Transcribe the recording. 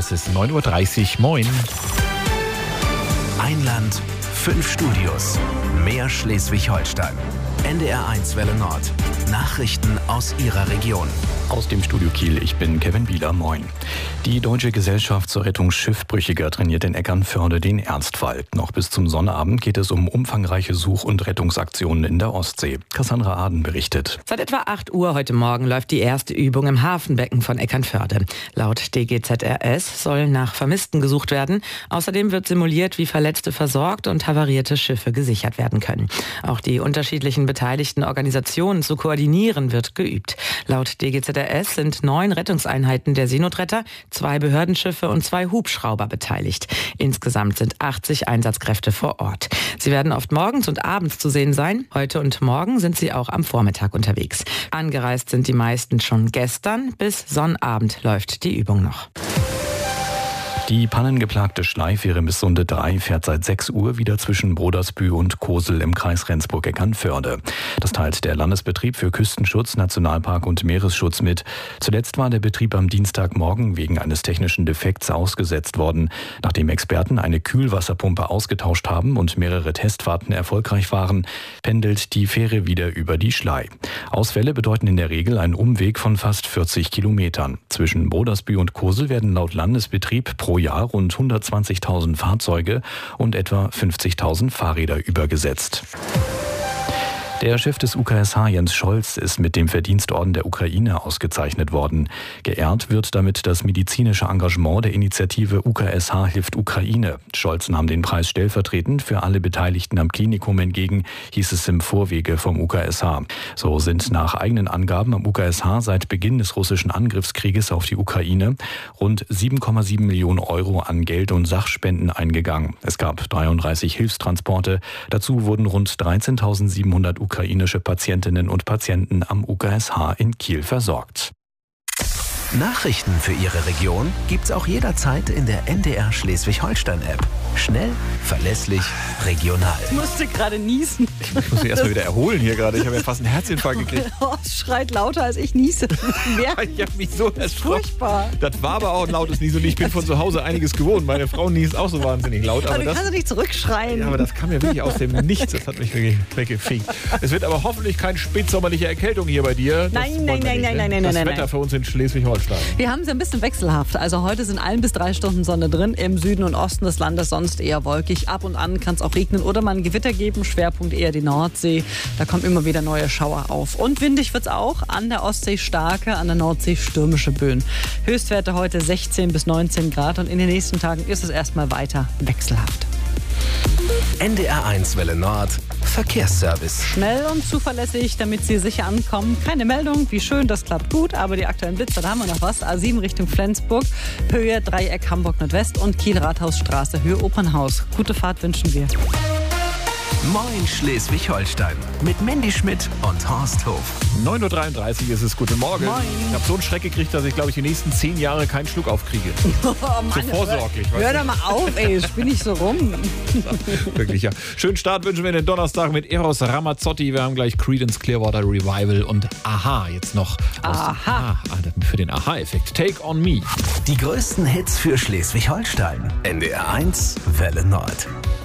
Es ist 9:30 Uhr. Moin. Ein Land, 5 Studios. Mehr Schleswig-Holstein. NDR1 Welle Nord. Nachrichten aus Ihrer Region. Aus dem Studio Kiel, ich bin Kevin Bieler, moin. Die Deutsche Gesellschaft zur Rettung Schiffbrüchiger trainiert in Eckernförde den Ernstfall. Noch bis zum Sonnabend geht es um umfangreiche Such- und Rettungsaktionen in der Ostsee. Cassandra Aden berichtet. Seit etwa 8 Uhr heute Morgen läuft die erste Übung im Hafenbecken von Eckernförde. Laut DGZRS soll nach Vermissten gesucht werden. Außerdem wird simuliert, wie Verletzte versorgt und havarierte Schiffe gesichert werden können. Auch die unterschiedlichen beteiligten Organisationen zu koordinieren wird geübt. Laut DGZRS sind 9 Rettungseinheiten der Seenotretter, 2 Behördenschiffe und 2 Hubschrauber beteiligt. Insgesamt sind 80 Einsatzkräfte vor Ort. Sie werden oft morgens und abends zu sehen sein. Heute und morgen sind sie auch am Vormittag unterwegs. Angereist sind die meisten schon gestern. Bis Sonnabend läuft die Übung noch. Die pannengeplagte Schleifähre Missunde 3 fährt seit 6 Uhr wieder zwischen Brodersbühl und Kosel im Kreis Rendsburg-Eckernförde. Das teilt der Landesbetrieb für Küstenschutz, Nationalpark und Meeresschutz mit. Zuletzt war der Betrieb am Dienstagmorgen wegen eines technischen Defekts ausgesetzt worden. Nachdem Experten eine Kühlwasserpumpe ausgetauscht haben und mehrere Testfahrten erfolgreich waren, pendelt die Fähre wieder über die Schlei. Ausfälle bedeuten in der Regel einen Umweg von fast 40 Kilometern. Zwischen Brodersbühl und Kosel werden laut Landesbetrieb pro Jahr rund 120.000 Fahrzeuge und etwa 50.000 Fahrräder übergesetzt. Der Chef des UKSH, Jens Scholz, ist mit dem Verdienstorden der Ukraine ausgezeichnet worden. Geehrt wird damit das medizinische Engagement der Initiative UKSH hilft Ukraine. Scholz nahm den Preis stellvertretend für alle Beteiligten am Klinikum entgegen, hieß es im Vorwege vom UKSH. So sind nach eigenen Angaben am UKSH seit Beginn des russischen Angriffskrieges auf die Ukraine rund 7,7 Millionen Euro an Geld- und Sachspenden eingegangen. Es gab 33 Hilfstransporte. Dazu wurden rund 13.700 ukrainische Patientinnen und Patienten am UKSH in Kiel versorgt. Nachrichten für Ihre Region gibt's auch jederzeit in der NDR Schleswig-Holstein-App. Schnell, verlässlich, regional. Ich musste gerade niesen. Ich muss mich erstmal wieder erholen hier gerade. Ich habe ja fast einen Herzinfarkt gekriegt. Es schreit lauter, als ich niese. Ich habe mich so erschrocken. Furchtbar. Das war aber auch ein lautes Niesen und ich bin von zu Hause einiges gewohnt. Meine Frau niest auch so wahnsinnig laut. Aber du kannst ja nicht zurückschreien. Ja, aber das kam ja wirklich aus dem Nichts. Das hat mich wirklich weggefegt. Es wird aber hoffentlich keine spätsommerliche Erkältung hier bei dir. Nein. Das Wetter für uns in Schleswig-Holstein. Wir haben es ein bisschen wechselhaft. Also heute sind 1 bis 3 Stunden Sonne drin. Im Süden und Osten des Landes sonst eher wolkig. Ab und an kann es auch regnen oder mal ein Gewitter geben. Schwerpunkt eher die Nordsee. Da kommen immer wieder neue Schauer auf. Und windig wird es auch. An der Ostsee starke, an der Nordsee stürmische Böen. Höchstwerte heute 16 bis 19 Grad. Und in den nächsten Tagen ist es erstmal weiter wechselhaft. NDR1 Welle Nord. Verkehrsservice. Schnell und zuverlässig, damit Sie sicher ankommen. Keine Meldung, wie schön, das klappt gut. Aber die aktuellen Blitzer, da haben wir noch was. A7 Richtung Flensburg, Höhe Dreieck Hamburg Nordwest und Kiel-Rathausstraße, Höhe Opernhaus. Gute Fahrt wünschen wir. Moin Schleswig-Holstein. Mit Mandy Schmidt und Horst Hof. 9:33 Uhr ist es. Guten Morgen. Moin. Ich habe so einen Schreck gekriegt, dass ich, glaube ich, die nächsten 10 Jahre keinen Schluck aufkriege. Oh Mann, So vorsorglich. hör doch mal auf, ey. Spinn nicht so rum. Wirklich, ja. Schönen Start wünschen wir den Donnerstag mit Eros Ramazzotti. Wir haben gleich Creedence Clearwater Revival und Aha jetzt noch. Aha. Für den Aha-Effekt. Take on Me. Die größten Hits für Schleswig-Holstein. NDR1 Welle Nord.